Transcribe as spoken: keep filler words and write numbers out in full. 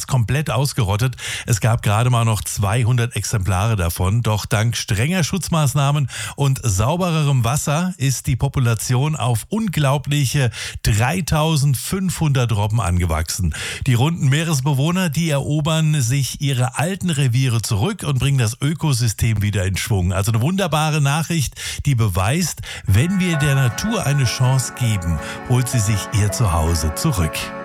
fast komplett ausgerottet. Es gab gerade mal noch zweihundert Exemplare davon. Doch dank strenger Schutzmaßnahmen und saubererem Wasser ist die Population auf unglaubliche dreitausendfünfhundert Robben angewachsen. Die runden Meeresbewohner, die erobern sich ihre alten Reviere zurück und bringen das Ökosystem wieder in Schwung. Also eine wunderbare Nachricht, die beweist, wenn wir der Natur eine Chance geben, holt sie sich ihr Zuhause zurück.